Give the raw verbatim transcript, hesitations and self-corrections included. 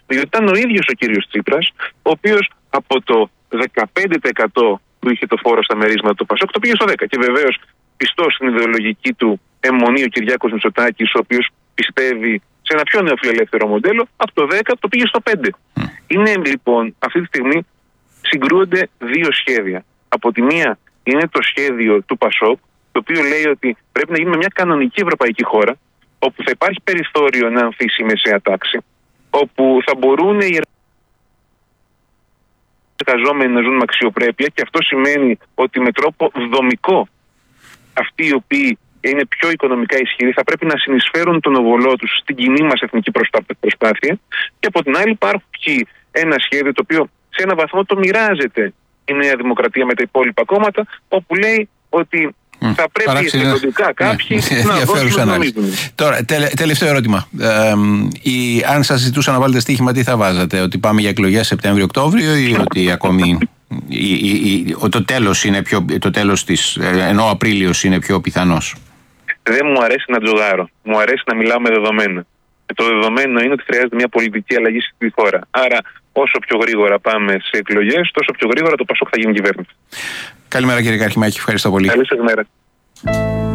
Διότι ήταν ο ίδιος ο κύριος Τσίπρας, ο οποίος από το δεκαπέντε τοις εκατό που είχε το φόρο στα μερίσματα του Πασόκ το πήγε στο δέκα τοις εκατό. Και βεβαίως πιστός στην ιδεολογική του αιμονή ο Κυριάκος Μητσοτάκης, ο οποίος πιστεύει σε ένα πιο νεοφιλελεύθερο μοντέλο, από το δέκα το πήγε στο πέντε. Mm. Είναι λοιπόν αυτή τη στιγμή συγκρούονται δύο σχέδια. Από τη μία είναι το σχέδιο του Πασόκ, το οποίο λέει ότι πρέπει να γίνουμε μια κανονική ευρωπαϊκή χώρα, όπου θα υπάρχει περιθώριο να ανθίσει η μεσαία τάξη, όπου θα μπορούν οι εργαζόμενοι να ζουν με αξιοπρέπεια, και αυτό σημαίνει ότι με τρόπο δομικό αυτοί οι οποίοι είναι πιο οικονομικά ισχυροί θα πρέπει να συνεισφέρουν τον οβολό τους στην κοινή μας εθνική προσπάθεια. Και από την άλλη υπάρχει ένα σχέδιο το οποίο σε ένα βαθμό το μοιράζεται η Νέα Δημοκρατία με τα υπόλοιπα κόμματα, όπου λέει ότι Mm. θα πρέπει εθελοντικά κάποιοι mm. να δώσουν να νομίζουν. Τώρα, τελε, τελευταίο ερώτημα. Ε, η, αν σας ζητούσα να βάλετε στοίχημα, τι θα βάζατε? Ότι πάμε για εκλογές Σεπτέμβριο-Οκτώβριο ή ότι ακόμη η, η, η, το τέλος είναι πιο, το τέλος της, ενώ ο Απρίλιος είναι πιο πιθανός? Δεν μου αρέσει να τζογάρω. Μου αρέσει να μιλάω με δεδομένα. Και το δεδομένο είναι ότι χρειάζεται μια πολιτική αλλαγή στη χώρα. Άρα, όσο πιο γρήγορα πάμε σε εκλογές, τόσο πιο γρήγορα το Πασόκ θα γίνει κυβέρνηση. Καλημέρα κύριε Καρχημάκη, ευχαριστώ πολύ. Καλή σας μέρα.